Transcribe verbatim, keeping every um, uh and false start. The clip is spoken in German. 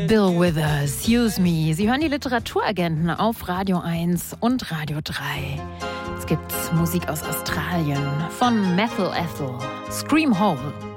Bill Withers, Use Me. Sie hören die Literaturagenten auf Radio eins und Radio drei. Es gibt Musik aus Australien von Methyl Ethel, Scream Hole.